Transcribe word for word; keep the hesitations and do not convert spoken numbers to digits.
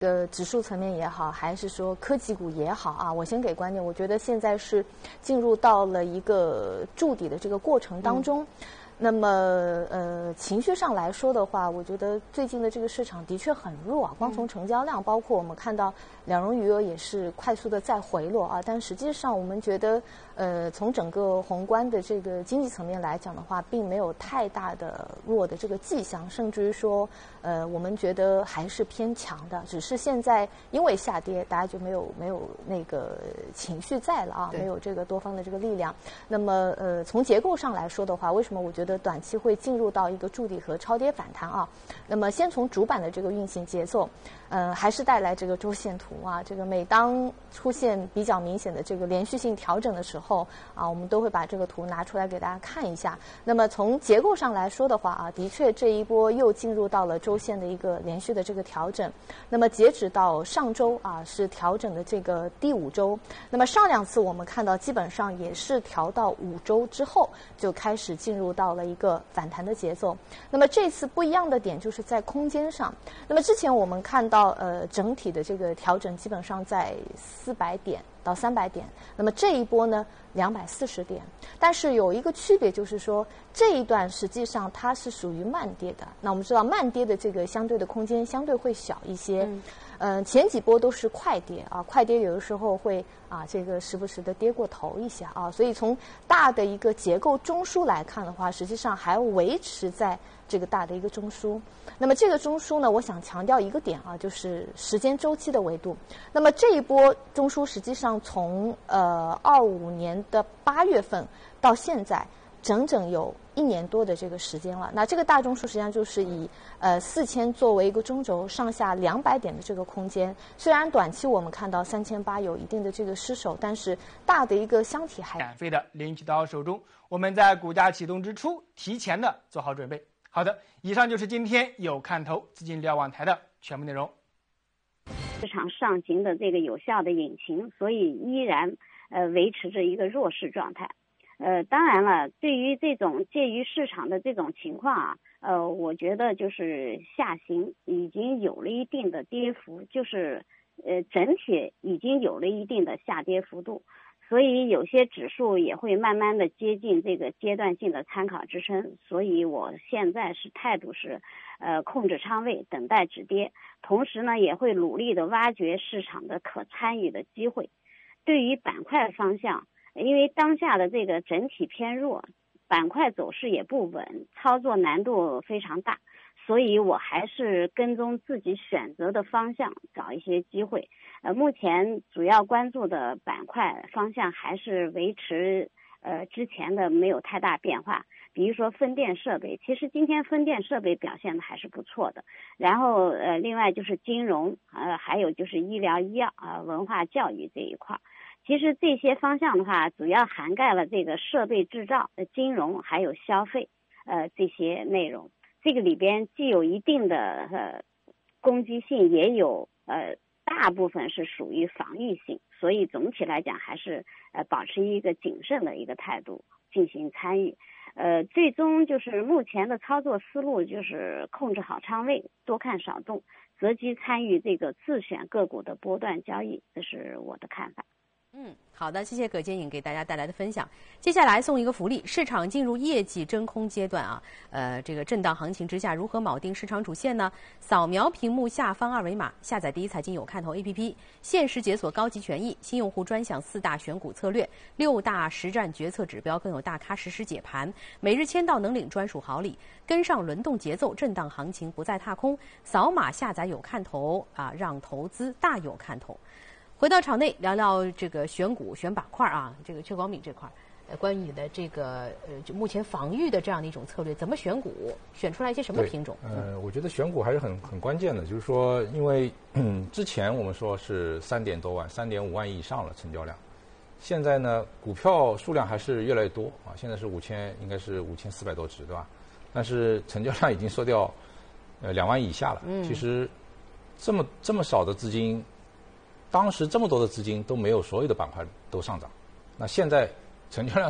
呃，指数层面也好，还是说科技股也好啊，我先给观点，我觉得现在是进入到了一个筑底的这个过程当中。嗯那么，呃，情绪上来说的话，我觉得最近的这个市场的确很弱啊。光从成交量，包括我们看到两融余额也是快速的在回落啊。但实际上，我们觉得，呃，从整个宏观的这个经济层面来讲的话，并没有太大的弱的这个迹象，甚至于说，呃，我们觉得还是偏强的。只是现在因为下跌，大家就没有没有那个情绪在了啊，没有这个多方的这个力量。那么，呃，从结构上来说的话，为什么我觉得短期会进入到一个筑底和超跌反弹啊？那么先从主板的这个运行节奏，呃，还是带来这个周线图啊。这个每当出现比较明显的这个连续性调整的时候啊，我们都会把这个图拿出来给大家看一下。那么从结构上来说的话啊，的确这一波又进入到了周线的一个连续的这个调整。那么截止到上周啊，是调整的这个第五周。那么上两次我们看到基本上也是调到五周之后就开始进入到了一个反弹的节奏。那么这次不一样的点就是在空间上。那么之前我们看到呃整体的这个调整基本上在四百点到三百点，那么这一波呢两百四十点。但是有一个区别就是说，这一段实际上它是属于慢跌的。那我们知道慢跌的这个相对的空间相对会小一些。嗯呃，前几波都是快跌啊，快跌有的时候会啊，这个时不时的跌过头一下啊，所以从大的一个结构中枢来看的话，实际上还维持在这个大的一个中枢。那么这个中枢呢，我想强调一个点啊，就是时间周期的维度。那么这一波中枢实际上从呃二五年的八月份到现在，整整有一年多的这个时间了。那这个大中枢实际上就是以呃四千作为一个中轴，上下两百点的这个空间。虽然短期我们看到三千八有一定的这个失守，但是大的一个箱体还赶飞的领取到手中。我们在股价启动之初，提前的做好准备。好的，以上就是今天有看头资金瞭望台的全部内容。 市场上行的这个有效的引擎，所以依然呃维持着一个弱势状态。呃，当然了，对于这种介于市场的这种情况啊，呃，我觉得就是下行已经有了一定的跌幅，就是呃整体已经有了一定的下跌幅度，所以有些指数也会慢慢的接近这个阶段性的参考支撑，所以我现在是态度是呃控制仓位，等待止跌，同时呢也会努力的挖掘市场的可参与的机会。对于板块方向，因为当下的这个整体偏弱，板块走势也不稳，操作难度非常大，所以我还是跟踪自己选择的方向，找一些机会。呃，目前主要关注的板块方向还是维持呃之前的没有太大变化，比如说风电设备，其实今天风电设备表现的还是不错的。然后呃，另外就是金融，呃，还有就是医疗医药啊、呃、文化教育这一块。其实这些方向的话，主要涵盖了这个设备制造、金融还有消费，呃，这些内容。这个里边既有一定的呃攻击性，也有呃大部分是属于防御性，所以总体来讲还是呃保持一个谨慎的一个态度进行参与。呃，最终就是目前的操作思路就是控制好仓位，多看少动，择机参与这个自选个股的波段交易，这是我的看法。 嗯，好的，谢谢葛坚颖给大家带来的分享。接下来送一个福利，市场进入业绩真空阶段啊，呃，这个震荡行情之下，如何锚定市场主线呢？扫描屏幕下方二维码，下载第一财经有看头 A P P， 限时解锁高级权益，新用户专享四大选股策略，六大实战决策指标，更有大咖实时解盘，每日签到能领专属好礼，跟上轮动节奏，震荡行情不再踏空。扫码下载有看头啊，让投资大有看头。回到场内聊聊这个选股选板块啊，这个阙光敏这块，呃，关于你的这个呃，就目前防御的这样的一种策略，怎么选股，选出来一些什么品种？ 呃，我觉得选股还是很很关键的，就是说，因为嗯，之前我们说是三点多万、三点五万以上了成交量，现在呢，股票数量还是越来越多啊，现在是五千，应该是五千四百多只，对吧？但是成交量已经缩掉呃两万以下了。嗯，其实这么这么少的资金。当时这么多的资金都没有所有的板块都上涨，那现在成交量